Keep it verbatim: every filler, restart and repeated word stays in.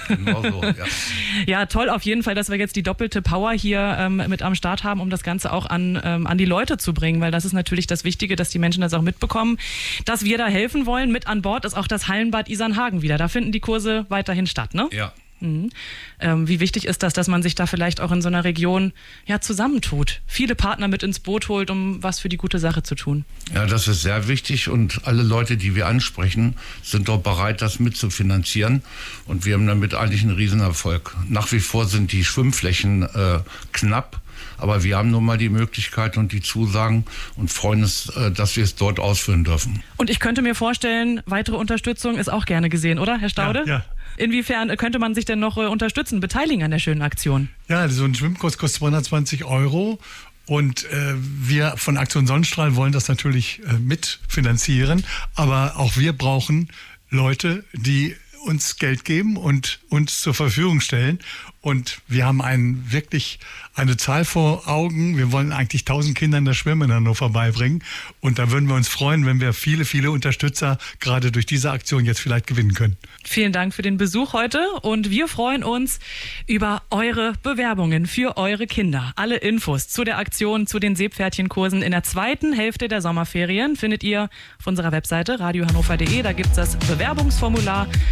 Genau so, ja. Ja, toll auf jeden Fall, dass wir jetzt die doppelte Power hier ähm, mit am Start haben, um das Ganze auch an, ähm, an die Leute zu bringen, weil das ist natürlich das Wichtige, dass die Menschen das auch mitbekommen, dass wir da helfen wollen. Mit an Bord ist auch das Hallenbad Isernhagen wieder. Da finden die Kurse weiterhin statt, ne? Ja. Mhm. Ähm, wie wichtig ist das, dass man sich da vielleicht auch in so einer Region ja, zusammentut, viele Partner mit ins Boot holt, um was für die gute Sache zu tun? Ja, das ist sehr wichtig und alle Leute, die wir ansprechen, sind doch bereit, das mitzufinanzieren und wir haben damit eigentlich einen Riesenerfolg. Nach wie vor sind die Schwimmflächen äh, knapp, aber wir haben nun mal die Möglichkeit und die Zusagen und freuen uns, äh, dass wir es dort ausführen dürfen. Und ich könnte mir vorstellen, weitere Unterstützung ist auch gerne gesehen, oder, Herr Staude? Ja, ja. Inwiefern könnte man sich denn noch äh, unterstützen, beteiligen an der schönen Aktion? Ja, so ein Schwimmkurs kostet zweihundertzwanzig Euro und äh, wir von Aktion Sonnenstrahl wollen das natürlich äh, mitfinanzieren, aber auch wir brauchen Leute, die uns Geld geben und uns zur Verfügung stellen. Und wir haben einen, wirklich eine Zahl vor Augen. Wir wollen eigentlich tausend Kindern das Schwimmen in Hannover beibringen. Und da würden wir uns freuen, wenn wir viele, viele Unterstützer gerade durch diese Aktion jetzt vielleicht gewinnen können. Vielen Dank für den Besuch heute und wir freuen uns über eure Bewerbungen für eure Kinder. Alle Infos zu der Aktion, zu den Seepferdchenkursen in der zweiten Hälfte der Sommerferien findet ihr auf unserer Webseite radio hannover punkt de. Da gibt es das Bewerbungsformular.